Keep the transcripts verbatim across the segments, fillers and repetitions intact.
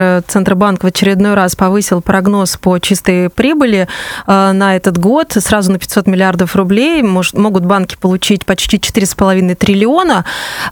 Центробанк в очередной раз повысил прогноз по чистой прибыли на этот год сразу на пятьсот миллиардов рублей. Может, могут банки получить почти четыре с половиной триллиона.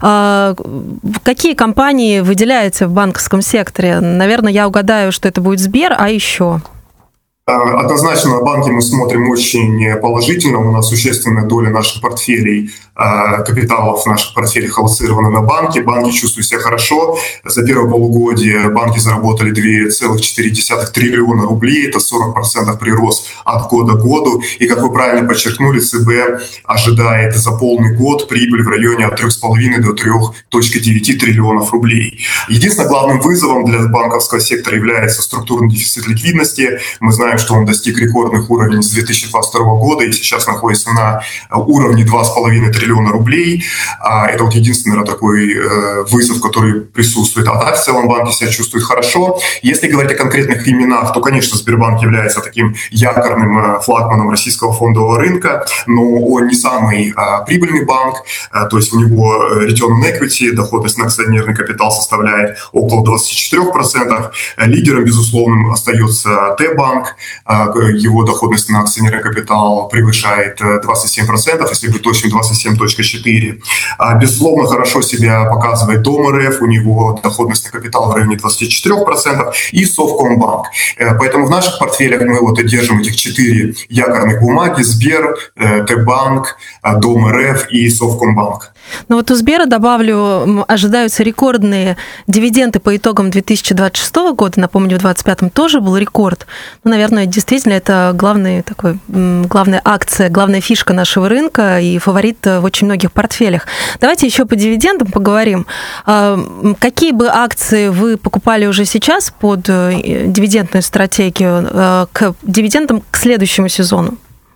Какие компании выделяются в банковском секторе? Наверное, я угадаю, что это будет Сбер, а еще... Однозначно на банки мы смотрим очень положительно. У нас существенная доля наших портфелей, капиталов наших портфелей аллоцирована на банки. Банки чувствуют себя хорошо. За первое полугодие банки заработали два целых четыре десятых триллиона рублей. Это сорок процентов прирост от года к году. И, как вы правильно подчеркнули, ЦБ ожидает за полный год прибыль в районе от трёх с половиной до трёх целых девяти триллионов рублей. Единственным главным вызовом для банковского сектора является структурный дефицит ликвидности. Мы знаем, что он достиг рекордных уровней с две тысячи двадцать второго года и сейчас находится на уровне два с половиной триллиона рублей. Это вот единственный, наверное, такой вызов, который присутствует. А так в целом банки себя чувствуют хорошо. Если говорить о конкретных именах, то, конечно, Сбербанк является таким якорным флагманом российского фондового рынка, но он не самый прибыльный банк, то есть у него return on equity, доходность на акционерный капитал составляет около двадцать четыре процента. Лидером, безусловно, остается Т-банк. Его доходность на акционерный капитал превышает двадцать семь процентов, если быть точным, двадцать семь целых четыре процента. Безусловно, хорошо себя показывает Дом.РФ, у него доходность на капитал в районе двадцать четыре процента, и Совкомбанк. Поэтому в наших портфелях мы вот держим этих четыре якорных бумаги: Сбер, Т-банк, Дом.РФ и Совкомбанк. Ну вот у Сбера, добавлю, ожидаются рекордные дивиденды по итогам две тысячи двадцать шестого года. Напомню, в двадцать пятом тоже был рекорд. Ну, наверное, действительно, это главный такой, главная акция, главная фишка нашего рынка и фаворит в очень многих портфелях. Давайте еще по дивидендам поговорим. Какие бы акции вы покупали уже сейчас под дивидендную стратегию к дивидендам к следующему сезону?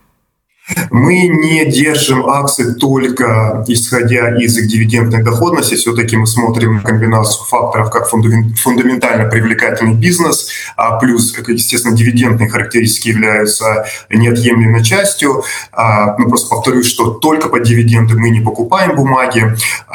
Мы не держим акции только исходя из их дивидендной доходности. Все-таки мы смотрим комбинацию факторов, как фундаментально привлекательный бизнес, а плюс, естественно, дивидендные характеристики являются неотъемлемой частью. Ну, просто повторюсь, что только по дивиденды мы не покупаем бумаги.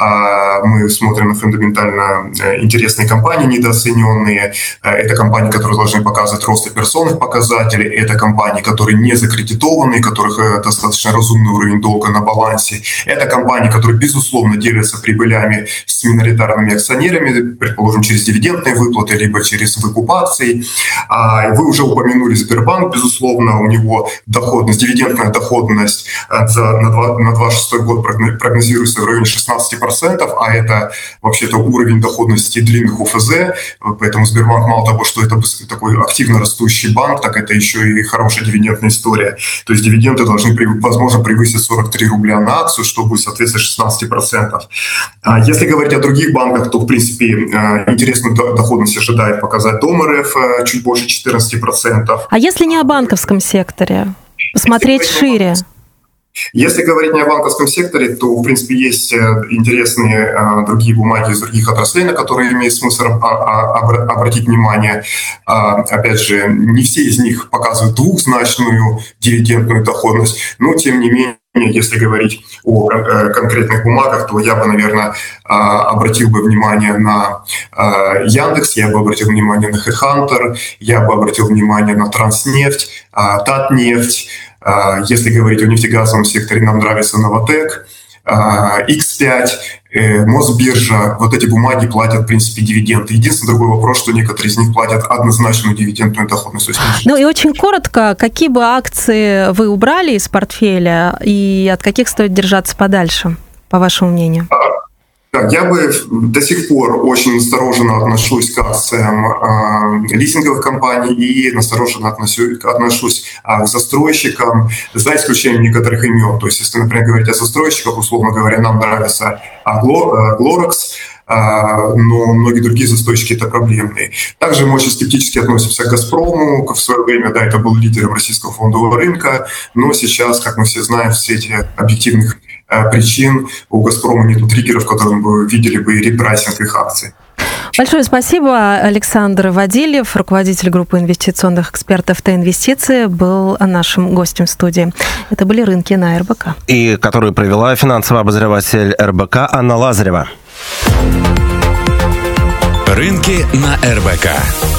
Мы смотрим на фундаментально интересные компании, недооцененные. Это компании, которые должны показывать рост операционных показателей. Это компании, которые не закредитованы, которых достаточно разумный уровень долга на балансе. Это компании, которые, безусловно, делятся прибылями с миноритарными акционерами, предположим, через дивидендные выплаты, либо через выкуп акций. Вы уже упомянули Сбербанк, безусловно, у него доходность, дивидендная доходность за, на двадцать шестой год прогнозируется в районе шестнадцать процентов, а это вообще-то уровень доходности длинных ОФЗ, поэтому Сбербанк мало того, что это такой активно растущий банк, так это еще и хорошая дивидендная история. То есть дивиденды должны, возможно, превысить сорок три рубля на акцию, что будет соответствовать шестнадцать процентов. Если говорить о других банках, то, в принципе, интересную доходность ожидает показать Дом.РФ чуть больше четырнадцать процентов. А если не о банковском секторе? Посмотреть шире. Если говорить не о банковском секторе, то, в принципе, есть интересные а, другие бумаги из других отраслей, на которые имеет смысл а, а, обратить внимание. А, опять же, не все из них показывают двухзначную дивидендную доходность, но, тем не менее, если говорить о конкретных бумагах, то я бы, наверное, обратил бы внимание на Яндекс, я бы обратил внимание на HeadHunter, я бы обратил внимание на Транснефть, Татнефть. Если говорить о нефтегазовом секторе, нам нравится Новотек, икс пять, Мосбиржа. Вот эти бумаги платят, в принципе, дивиденды. Единственный другой вопрос, что некоторые из них платят однозначную дивидендную доходность. Ну и очень коротко, какие бы акции вы убрали из портфеля и от каких стоит держаться подальше, по вашему мнению? Так, я бы до сих пор очень настороженно отношусь к акциям э, лизинговых компаний и настороженно отношусь, отношусь э, к застройщикам, за исключением некоторых имен. То есть, если, например, говорить о застройщиках, условно говоря, нам нравится Глоракс, но многие другие застройщики это проблемные. Также мы очень скептически относимся к «Газпрому». В свое время, да, это был лидером российского фондового рынка, но сейчас, как мы все знаем, в свете объективных причин у «Газпрома» нету триггеров, в котором вы видели бы репрайсинг их акций. Большое спасибо. Александр Водилев, руководитель группы инвестиционных экспертов Т-Инвестиции, был нашим гостем в студии. Это были рынки на эр бэ ка. И которую провела финансовый обозреватель эр бэ ка Анна Лазарева. Рынки на эр бэ ка.